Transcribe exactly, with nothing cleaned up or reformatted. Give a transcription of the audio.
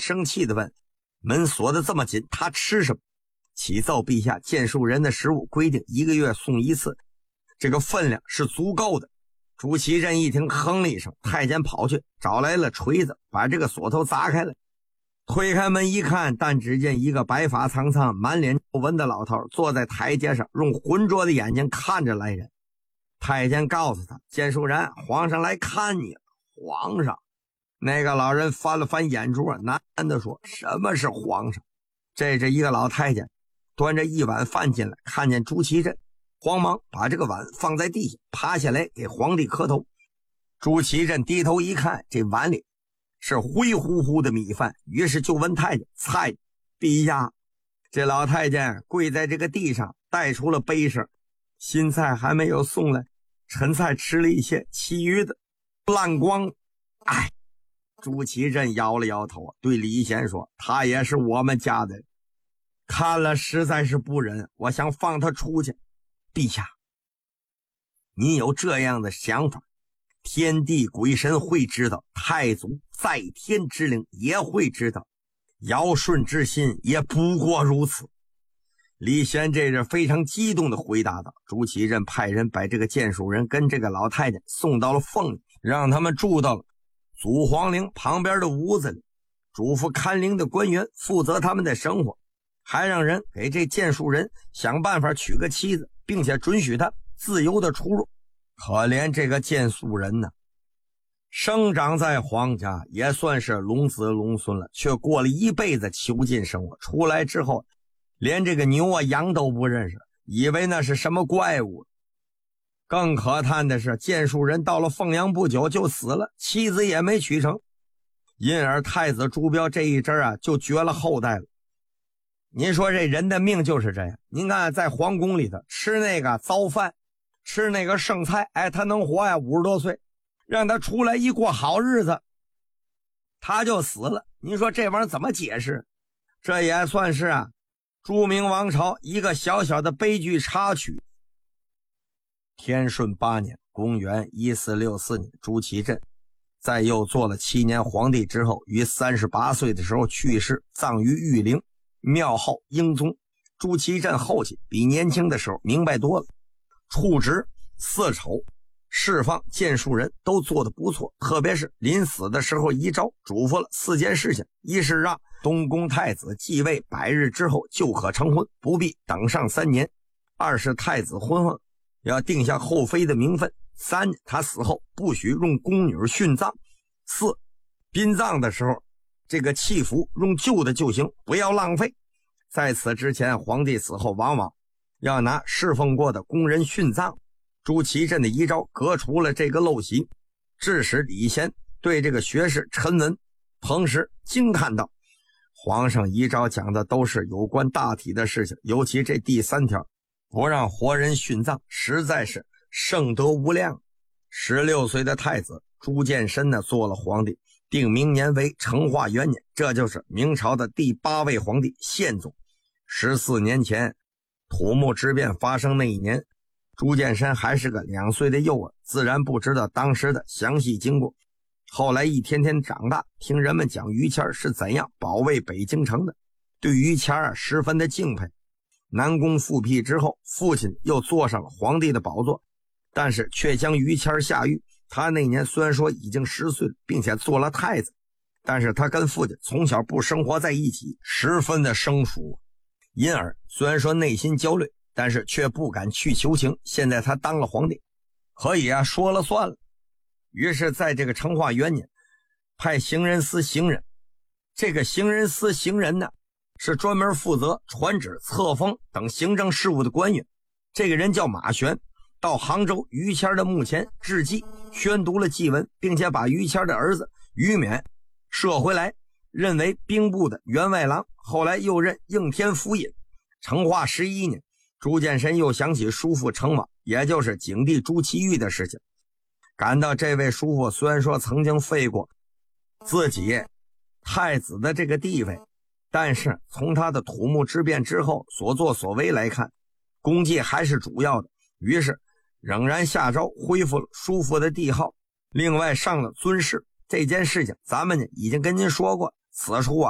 生气地问：门锁得这么紧，他吃什么？启奏陛下，建树人的食物规定一个月送一次，这个分量是足够的。朱祁镇一听，哼了一声，太监跑去找来了锤子，把这个锁头砸开了。推开门一看，但只见一个白发苍苍、满脸皱纹的老头坐在台阶上，用浑浊的眼睛看着来人。太监告诉他：建树人，皇上来看你了。皇上？那个老人翻了翻眼珠，喃喃地说：什么是皇上？这是一个老太监端着一碗饭进来，看见朱祁镇，慌忙把这个碗放在地下，爬下来给皇帝磕头。朱祁镇低头一看，这碗里是灰乎乎的米饭，于是就问太监：菜？陛下？这老太监跪在这个地上，带出了杯声：新菜还没有送来，陈菜吃了一些，其余的烂光。哎，朱祁镇摇了摇头，对李贤说：他也是我们家的人，看了实在是不忍，我想放他出去。陛下，你有这样的想法，天地鬼神会知道，太祖在天之灵也会知道，尧舜之心也不过如此。李贤这是非常激动地回答道。朱祁镇派人把这个建树人跟这个老太监送到了凤里，让他们住到了祖皇陵旁边的屋子里，嘱咐看陵的官员负责他们的生活，还让人给这建树人想办法娶个妻子，并且准许他自由的出入。可怜这个建树人呢，生长在皇家，也算是龙子龙孙了，却过了一辈子囚禁生活，出来之后连这个牛啊羊都不认识，以为那是什么怪物。更可叹的是，建树人到了凤阳不久就死了，妻子也没娶成，因而太子朱标这一阵啊就绝了后代了。您说这人的命就是这样，您看在皇宫里头吃那个糟饭，吃那个剩菜，哎，他能活呀五十多岁，让他出来一过好日子他就死了。您说这玩意儿怎么解释？这也算是啊朱明王朝一个小小的悲剧插曲。天顺八年，公元一四六四年，朱祁镇在又做了七年皇帝之后，于三十八岁的时候去世，葬于玉陵，庙号英宗。朱祁镇后期比年轻的时候明白多了，处职、赐丑、释放建树人都做得不错，特别是临死的时候遗诏嘱咐了四件事情：一是让东宫太子继位百日之后就可成婚，不必等上三年；二是太子婚后要定下后妃的名分；三，他死后不许用宫女殉葬；四，殡葬的时候这个器服用旧的就行，不要浪费。在此之前，皇帝死后往往要拿侍奉过的宫人殉葬。朱祁镇的遗诏革除了这个陋习，致使李贤对这个学士陈文、彭时惊叹道：皇上遗诏讲的都是有关大体的事情，尤其这第三条不让活人殉葬，实在是圣德无量。十六岁的太子朱见深呢做了皇帝，定明年为成化元年，这就是明朝的第八位皇帝宪宗。十四年前土木之变发生那一年，朱见深还是个两岁的幼儿，自然不知道当时的详细经过。后来一天天长大，听人们讲于谦是怎样保卫北京城的，对于谦啊十分的敬佩。南宫复辟之后，父亲又坐上了皇帝的宝座，但是却将于谦下狱。他那年虽然说已经十岁了，并且做了太子，但是他跟父亲从小不生活在一起，十分的生疏，因而虽然说内心焦虑，但是却不敢去求情。现在他当了皇帝，可以啊说了算了。于是在这个成化元年，派行人司行人，这个行人司行人呢是专门负责传旨、册封等行政事务的官员。这个人叫马玄，到杭州于谦的墓前致祭，宣读了祭文，并且把于谦的儿子于勉摄回来，任为兵部的员外郎，后来又任应天府尹。成化十一年，朱见深又想起叔父成王，也就是景帝朱祁钰的事情，感到这位叔父虽然说曾经废过自己太子的这个地位，但是从他的土木之变之后所作所为来看，功绩还是主要的，于是仍然下诏恢复了叔父的帝号，另外上了尊谥。这件事情咱们呢已经跟您说过，此处啊